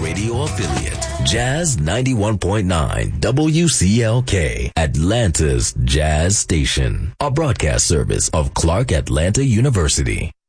radio affiliate, Jazz 91.9 WCLK, Atlanta's Jazz Station, a broadcast service of Clark Atlanta University.